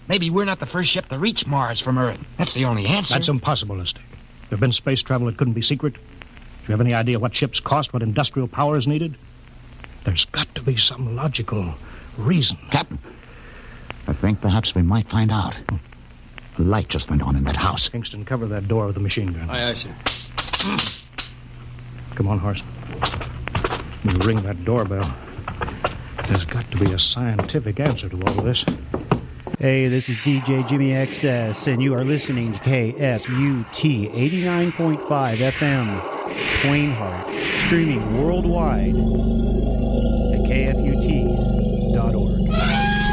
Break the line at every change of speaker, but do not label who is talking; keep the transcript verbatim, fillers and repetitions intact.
Maybe we're not the first ship to reach Mars from Earth. That's the only answer.
That's impossible, Listic. There have been space travel that couldn't be secret. Do you have any idea what ships cost, what industrial power is needed? There's got to be some logical reason.
Captain, I think perhaps we might find out. A light just went on in that house.
Kingston, cover that door with the machine gun.
Aye, aye, sir.
Come on, Horse. We'll ring that doorbell. There's got to be a scientific answer to all of this.
Hey, this is D J Jimmy X S, and you are listening to K F U T eighty-nine point five F M, Twain Heart, streaming worldwide.